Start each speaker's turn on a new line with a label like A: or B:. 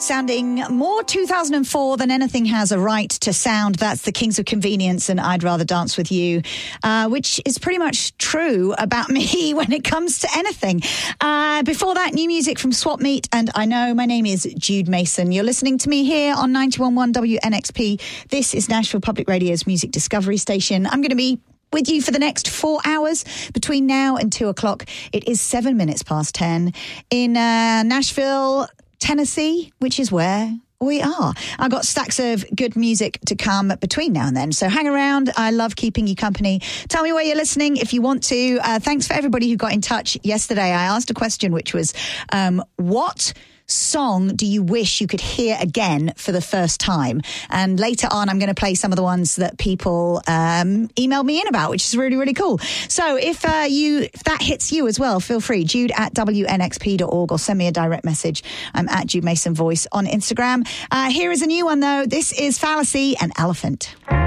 A: Sounding more 2004 than anything has a right to sound. That's the Kings of Convenience and I'd Rather Dance With You, which is pretty much true about me when it comes to anything. Before that, new music from Swap Meet and I Know. My name is Jude Mason. You're listening to me here on 91.1 WNXP. This is Nashville Public Radio's Music Discovery Station. I'm going to be with you for the next 4 hours between now and 2 o'clock. It is 7 minutes past 10 in Nashville, Tennessee, which is where we are. I've got stacks of good music to come between now and then. So hang around. I love keeping you company. Tell me where you're listening if you want to. Thanks for everybody who got in touch yesterday. I asked a question which was, what song do you wish you could hear again for the first time? And later on, I'm going to play some of the ones that people emailed me in about, which is really, really cool. So if that hits you as well, feel free, jude@wnxp.org, or send me a direct message. I'm at Jude Mason Voice on Instagram. Here is a new one, though. This is Fallacy and Elephant.